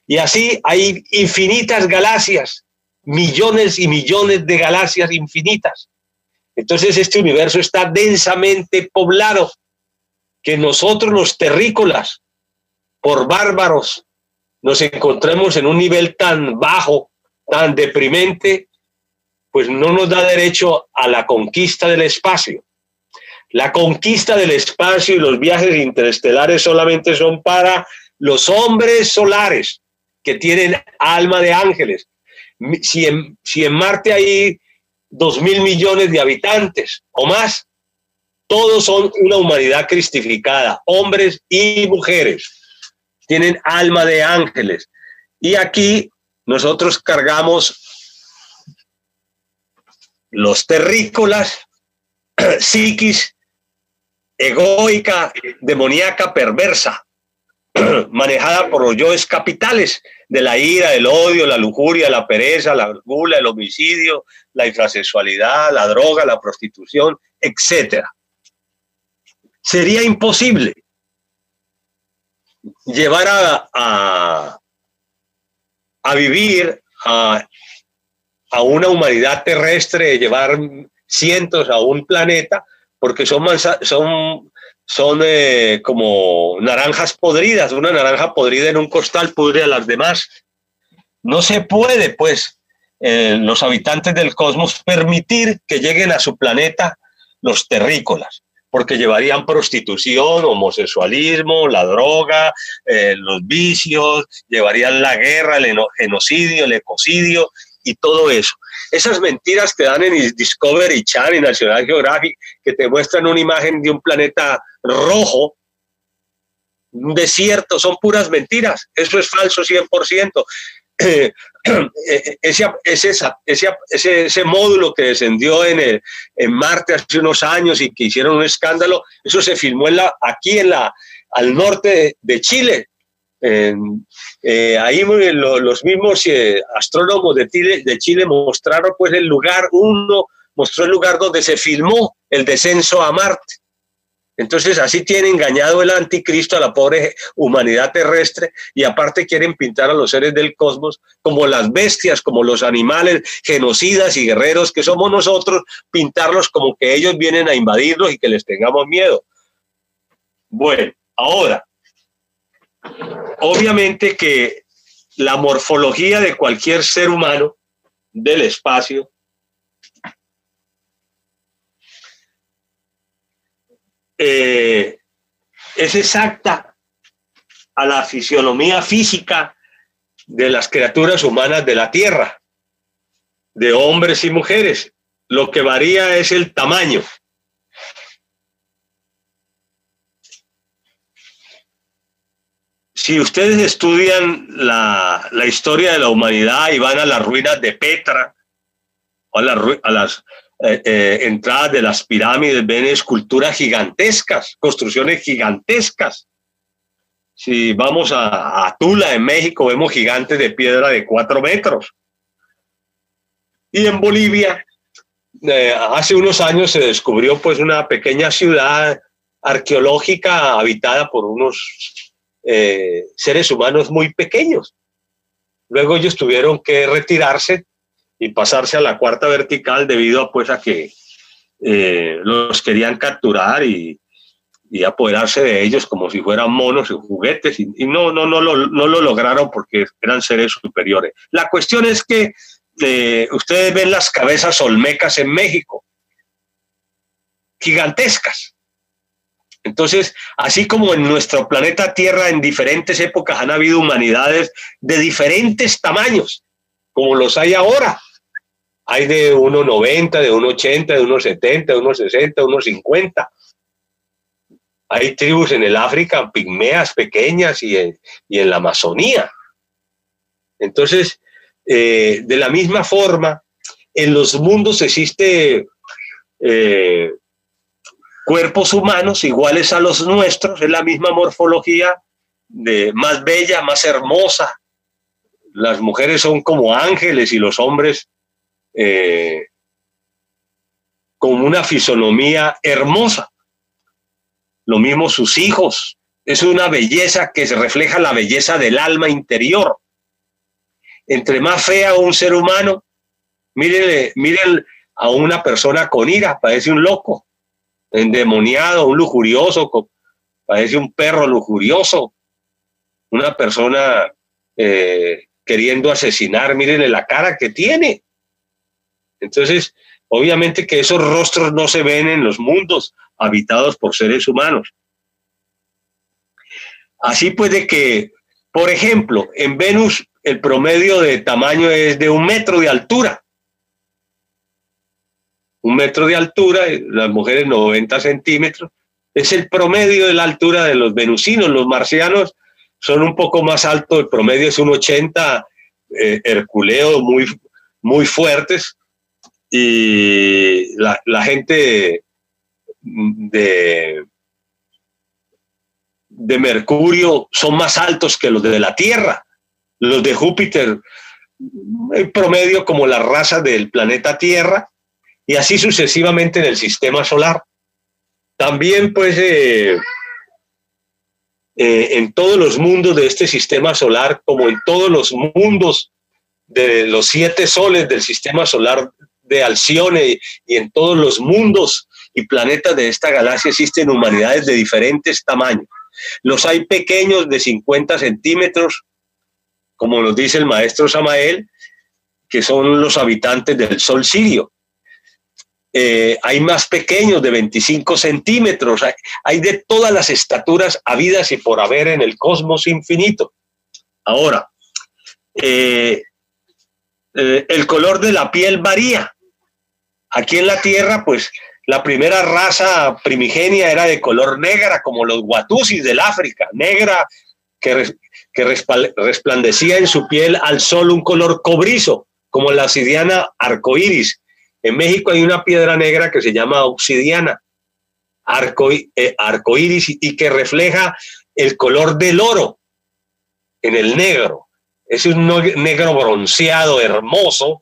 Speaker 1: Y así hay infinitas galaxias, millones y millones de galaxias infinitas. Entonces este universo está densamente poblado, que nosotros los terrícolas, por bárbaros, nos encontremos en un nivel tan bajo, tan deprimente, pues no nos da derecho a la conquista del espacio. La conquista del espacio y los viajes interestelares solamente son para los hombres solares que tienen alma de ángeles. Si en, si en Marte hay dos mil millones de habitantes o más, todos son una humanidad cristificada, hombres y mujeres. Tienen alma de ángeles. Y aquí nosotros cargamos los terrícolas, psiquis egoica, demoníaca, perversa, manejada por los yoes capitales de la ira, el odio, la lujuria, la pereza, la gula, el homicidio, la infrasexualidad, la droga, la prostitución, etcétera. Sería imposible llevar a, a, a vivir a, a una humanidad terrestre, llevar cientos a un planeta, porque son, son, son eh, como naranjas podridas. Una naranja podrida en un costal pudre a las demás. No se puede, pues, eh, los habitantes del cosmos permitir que lleguen a su planeta los terrícolas, porque llevarían prostitución, homosexualismo, la droga, eh, los vicios, llevarían la guerra, el genocidio, el ecocidio y todo eso. Esas mentiras que dan en Discovery Channel y National Geographic, que te muestran una imagen de un planeta rojo, un desierto, son puras mentiras. Eso es falso cien por ciento. Eh, ese, ese, ese, ese, ese módulo que descendió en, el, en Marte hace unos años y que hicieron un escándalo, eso se filmó en la, aquí en la, al norte de, de Chile. Eh, eh, ahí lo, los mismos eh, astrónomos de Chile, de Chile mostraron pues el lugar, uno mostró el lugar donde se filmó el descenso a Marte. Entonces así tiene engañado el anticristo a la pobre humanidad terrestre, y aparte quieren pintar a los seres del cosmos como las bestias, como los animales genocidas y guerreros que somos nosotros, pintarlos como que ellos vienen a invadirlos y que les tengamos miedo. Bueno, ahora, obviamente que la morfología de cualquier ser humano del espacio eh, es exacta a la fisionomía física de las criaturas humanas de la Tierra, de hombres y mujeres. Lo que varía es el tamaño. Si ustedes estudian la, la historia de la humanidad y van a las ruinas de Petra, o a, la, a las eh, eh, entradas de las pirámides, ven esculturas gigantescas, construcciones gigantescas. Si vamos a, a Tula, en México, vemos gigantes de piedra de cuatro metros. Y en Bolivia, eh, hace unos años se descubrió pues una pequeña ciudad arqueológica habitada por unos Eh, seres humanos muy pequeños. Luego ellos tuvieron que retirarse y pasarse a la cuarta vertical debido a, pues, a que eh, los querían capturar y, y apoderarse de ellos como si fueran monos y juguetes, y, y no, no, no, lo, no lo lograron porque eran seres superiores. La cuestión es que eh, ustedes ven las cabezas olmecas en México, gigantescas. Entonces, así como en nuestro planeta Tierra en diferentes épocas han habido humanidades de diferentes tamaños, como los hay ahora. Hay de uno noventa, de uno ochenta, de uno setenta, de uno sesenta, de uno cincuenta. Hay tribus en el África, pigmeas pequeñas, y en, y en la Amazonía. Entonces, eh, de la misma forma, en los mundos existe Eh, cuerpos humanos iguales a los nuestros, es la misma morfología, de más bella, más hermosa. Las mujeres son como ángeles y los hombres eh, con una fisonomía hermosa. Lo mismo sus hijos. Es una belleza que se refleja la belleza del alma interior. entre más fea un ser humano, miren, miren a una persona con ira, parece un loco, endemoniado, un lujurioso, parece un perro lujurioso, una persona eh, queriendo asesinar, mírenle la cara que tiene. Entonces, obviamente que esos rostros no se ven en los mundos habitados por seres humanos. Así pues de que, por ejemplo, en Venus el promedio de tamaño es de un metro de altura. Un metro de altura, las mujeres noventa centímetros, es el promedio de la altura de los venusinos. Los marcianos son un poco más altos, el promedio es un ochenta, eh, herculeos muy, muy fuertes, y la, la gente de, de Mercurio son más altos que los de la Tierra. Los de Júpiter, el promedio como la raza del planeta Tierra, y así sucesivamente en el sistema solar. También pues eh, eh, en todos los mundos de este sistema solar, como en todos los mundos de los siete soles del sistema solar de Alcione, y, y en todos los mundos y planetas de esta galaxia existen humanidades de diferentes tamaños. Los hay pequeños de cincuenta centímetros, como nos dice el maestro Samael, que son los habitantes del Sol Sirio. Eh, hay más pequeños de veinticinco centímetros, hay, hay de todas las estaturas habidas y por haber en el cosmos infinito. Ahora, eh, eh, el color de la piel varía. Aquí en la Tierra, pues la primera raza primigenia era de color negra, como los Watusis del África, negra, que, res, que resplandecía en su piel al sol un color cobrizo, como la obsidiana arcoíris. En México hay una piedra negra que se llama obsidiana arco, eh, arcoíris y que refleja el color del oro en el negro. Es un negro bronceado, hermoso,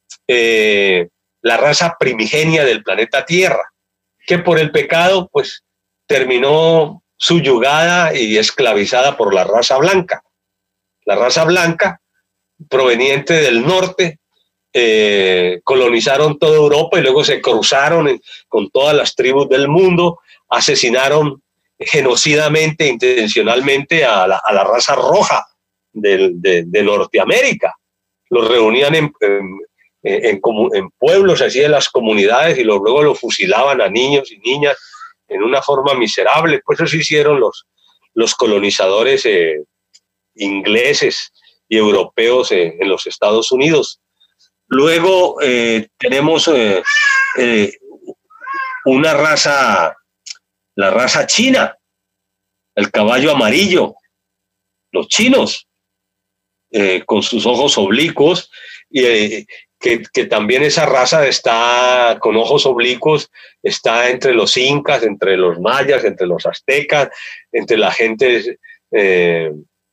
Speaker 1: eh, la raza primigenia del planeta Tierra, que por el pecado pues terminó subyugada y esclavizada por la raza blanca. La raza blanca, proveniente del norte, Eh, colonizaron toda Europa y luego se cruzaron en, con todas las tribus del mundo, asesinaron genocidamente, intencionalmente a la, a la raza roja de, de, de Norteamérica. Los reunían en, en, en, en pueblos, así en las comunidades, y luego los fusilaban a niños y niñas en una forma miserable. Pues eso hicieron los, los colonizadores eh, ingleses y europeos eh, en los Estados Unidos. Luego eh, tenemos eh, eh, una raza, la raza china, el caballo amarillo, los chinos, eh, con sus ojos oblicuos, y eh, que, que también esa raza está con ojos oblicuos, está entre los incas, entre los mayas, entre los aztecas, entre la gente eh,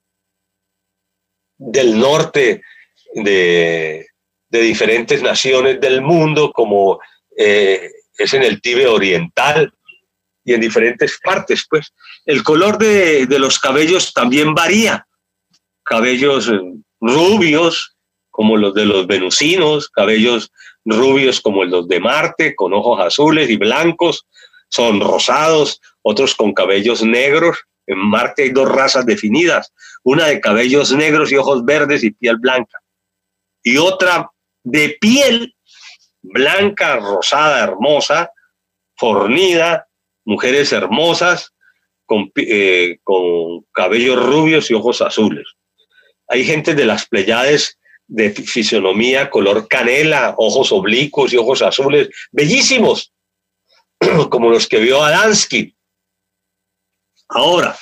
Speaker 1: del norte de... de diferentes naciones del mundo, como eh, es en el Tíbet oriental y en diferentes partes. Pues el color de, de los cabellos también varía. Cabellos rubios, como los de los venusinos, cabellos rubios como los de Marte, con ojos azules y blancos, son rosados, otros con cabellos negros. En Marte hay dos razas definidas, una de cabellos negros y ojos verdes y piel blanca, y otra de piel blanca, rosada, hermosa, fornida, mujeres hermosas, con, eh, con cabellos rubios y ojos azules. Hay gente de las Pléyades de fisonomía color canela, ojos oblicuos y ojos azules, bellísimos, como los que vio Adamski. Ahora,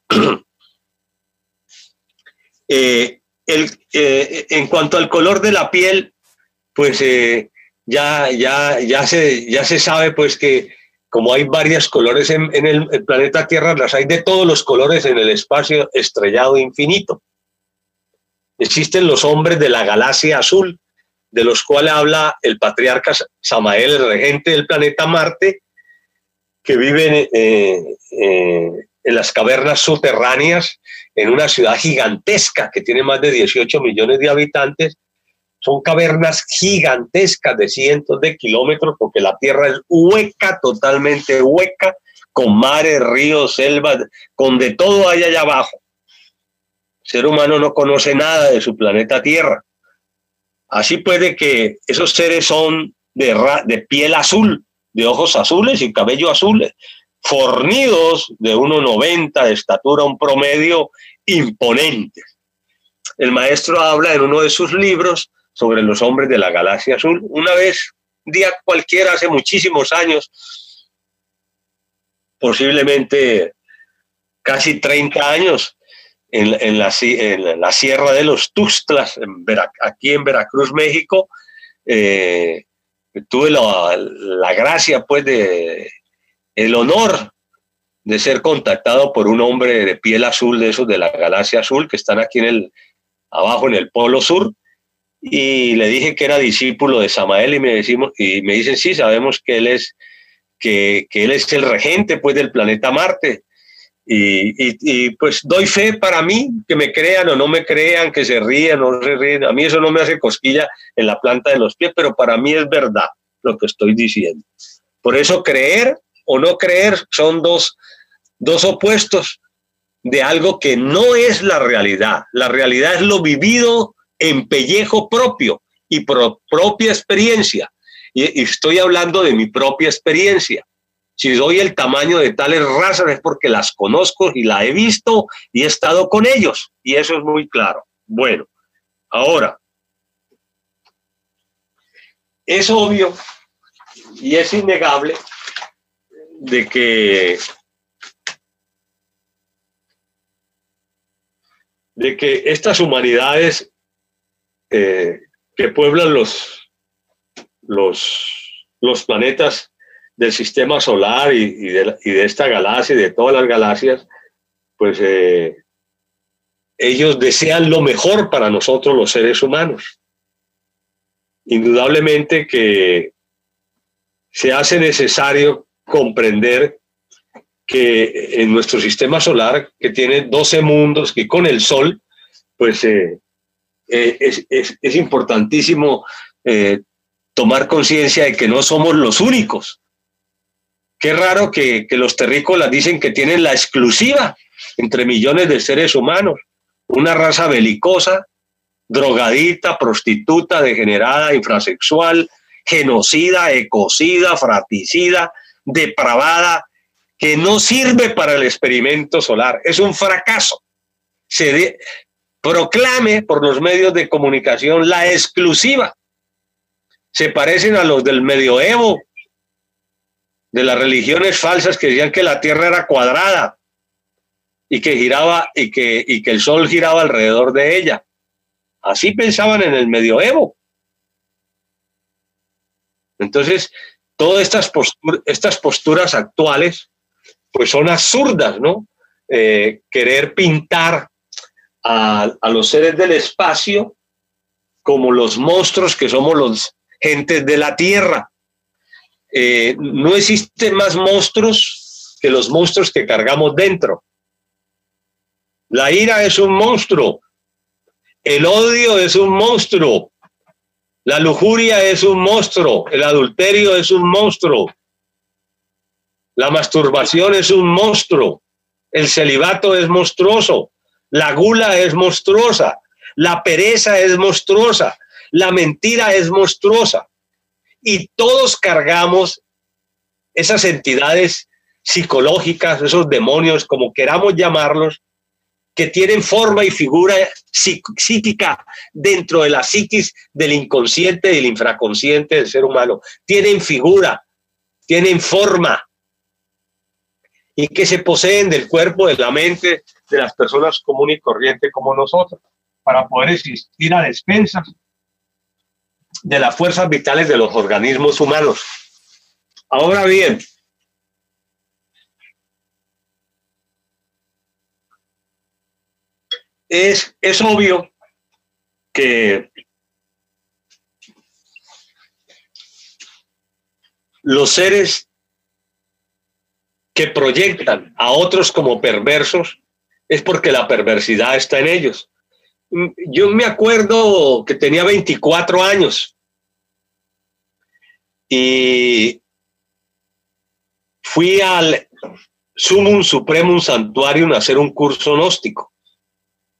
Speaker 1: eh, el, eh, en cuanto al color de la piel, pues eh, ya, ya, ya, se, ya se sabe pues que como hay varios colores en, en el, el planeta Tierra, las hay de todos los colores en el espacio estrellado infinito. Existen los hombres de la galaxia azul, de los cuales habla el patriarca Samael, el regente del planeta Marte, que viven eh, eh, en las cavernas subterráneas, en una ciudad gigantesca que tiene más de dieciocho millones de habitantes. Son cavernas gigantescas de cientos de kilómetros, porque la tierra es hueca, totalmente hueca, con mares, ríos, selvas, con de todo hay allá abajo. El ser humano no conoce nada de su planeta Tierra. Así puede que esos seres son de, de piel azul, de ojos azules y cabello azules, fornidos, de uno noventa de estatura, un promedio imponente. El maestro habla en uno de sus libros sobre los hombres de la galaxia azul. Una vez, un día cualquiera, hace muchísimos años, posiblemente casi treinta años, en, en, la, en la Sierra de los Tuxtlas, en Vera, aquí en Veracruz, México, eh, tuve la, la gracia, pues, de el honor de ser contactado por un hombre de piel azul, de esos de la galaxia azul, que están aquí en el, abajo en el Polo Sur, y le dije que era discípulo de Samael, y me, decimos, y me dicen, sí, sabemos que él es, que, que él es el regente, pues, del planeta Marte. Y, y, y pues doy fe para mí, que me crean o no me crean, que se rían o no se ríen. A mí eso no me hace cosquilla en la planta de los pies, pero para mí es verdad lo que estoy diciendo. Por eso creer o no creer son dos, dos opuestos de algo que no es la realidad. La realidad es lo vivido en pellejo propio y por propia experiencia. Y, y estoy hablando de mi propia experiencia. Si doy el tamaño de tales razas es porque las conozco y las he visto y he estado con ellos. Y eso es muy claro. Bueno, ahora, es obvio y es innegable de que, de que estas humanidades eh, que pueblan los, los, los planetas del sistema solar y, y, de, y de esta galaxia y de todas las galaxias, pues eh, ellos desean lo mejor para nosotros los seres humanos. Indudablemente que se hace necesario comprender que en nuestro sistema solar, que tiene doce mundos, que con el Sol, pues eh, eh, es, es, es importantísimo eh, tomar conciencia de que no somos los únicos. Qué raro que, que los terrícolas dicen que tienen la exclusiva entre millones de seres humanos, una raza belicosa, drogadita, prostituta, degenerada, infrasexual, genocida, ecocida, fratricida, depravada, que no sirve para el experimento solar. Es un fracaso. Se de, proclame por los medios de comunicación la exclusiva. Se parecen a los del medioevo, de las religiones falsas que decían que la Tierra era cuadrada y que giraba y que, y que el Sol giraba alrededor de ella. Así pensaban en el medioevo. Entonces, todas estas posturas, estas posturas actuales, pues son absurdas, ¿no? Eh, querer pintar a, a los seres del espacio como los monstruos que somos los gentes de la Tierra. Eh, no existen más monstruos que los monstruos que cargamos dentro. La ira es un monstruo, el odio es un monstruo, la lujuria es un monstruo, el adulterio es un monstruo, la masturbación es un monstruo, el celibato es monstruoso, la gula es monstruosa, la pereza es monstruosa, la mentira es monstruosa. Y todos cargamos esas entidades psicológicas, esos demonios, como queramos llamarlos, que tienen forma y figura psíquica dentro de la psiquis del inconsciente y del infraconsciente del ser humano. Tienen figura, tienen forma, y que se poseen del cuerpo, de la mente de las personas comunes y corrientes como nosotros, para poder existir a despensas de las fuerzas vitales de los organismos humanos. Ahora bien, es, es obvio que los seres que proyectan a otros como perversos, es porque la perversidad está en ellos. Yo me acuerdo que tenía veinticuatro años y fui al Sumum Supremum Santuarium a hacer un curso gnóstico.